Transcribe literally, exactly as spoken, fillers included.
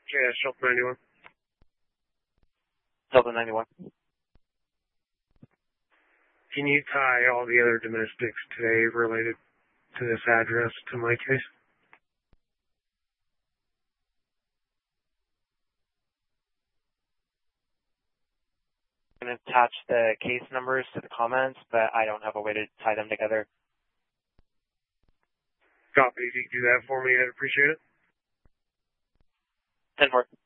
Yeah, Shelf ninety-one. Delta ninety-one. Can you tie all the other domestics today related to this address to my case? I'm going to attach the case numbers to the comments, but I don't have a way to tie them together. Copy. If you could do that for me, I'd appreciate it. ten four.